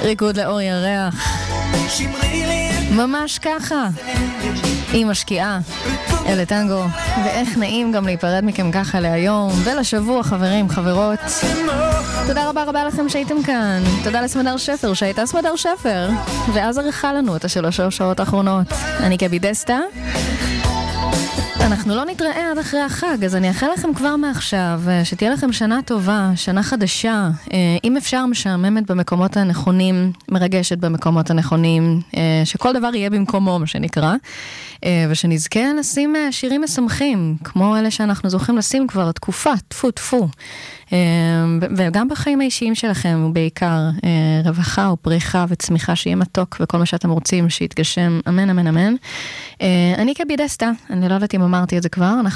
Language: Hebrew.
ריקוד לאור ירח, ממש ככה. היא משקיעה אלה טנגו, ואיך נעים גם להיפרד מכם ככה להיום ולשבוע, חברים, חברות. תודה רבה רבה לכם שהייתם כאן. תודה לסמדר שפר שהייתה סמדר שפר ואז ערכה לנו את 3 שעות האחרונות. אני קבי דסטה. אנחנו לא נתראה עד אחרי החג, אז אני אאחל לכם כבר מעכשיו שתהיה לכם שנה טובה, שנה חדשה, אם אפשר משעממת במקומות הנכונים, מרגשת במקומות הנכונים, שכל דבר יהיה במקומו, מה שנקרא, ושנזכה לשים שירים משמחים, כמו אלה שאנחנו זוכים לשים כבר תקופה, טפו. וגם בחיים האישיים שלכם, ובעיקר רווחה או פריחה וצמיחה, שיהיה מתוק וכל מה שאתם רוצים שיתגשם, אמן אמן אמן. אני קבי דסטה, אני לא יודעת אם אמרתי את זה כבר,